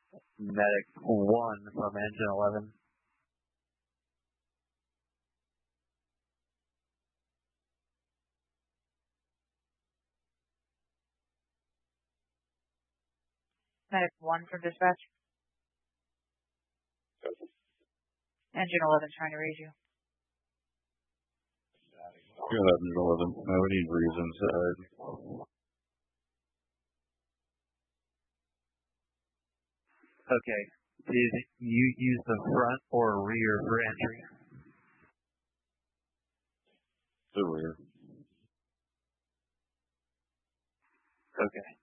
Medic 1 from engine 11. Medic 1 from dispatch. Engine 11 trying to raise you. Good, Engine 11. We need reasons. Okay. Did you use the front or rear for entry? The rear. Okay.